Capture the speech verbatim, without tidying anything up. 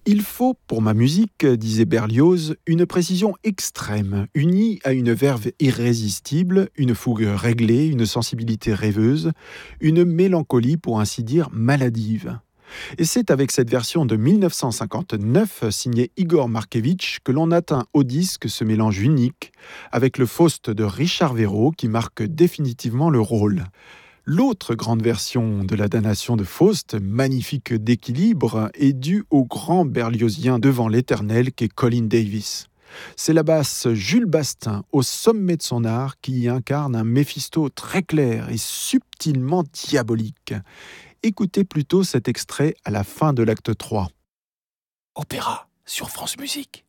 Il faut, pour ma musique, disait Berlioz, une précision extrême, unie à une verve irrésistible, une fougue réglée, une sensibilité rêveuse, une mélancolie, pour ainsi dire, maladive. Et c'est avec cette version de mille neuf cent cinquante-neuf, signée Igor Markevitch, que l'on atteint au disque ce mélange unique, avec le Faust de Richard Verrot qui marque définitivement le rôle. L'autre grande version de la damnation de Faust, magnifique d'équilibre, est due au grand berliozien devant l'éternel qu'est Colin Davis. C'est la basse Jules Bastin, au sommet de son art, qui y incarne un Méphisto très clair et subtilement diabolique. Écoutez plutôt cet extrait à la fin de l'acte trois. Opéra sur France Musique.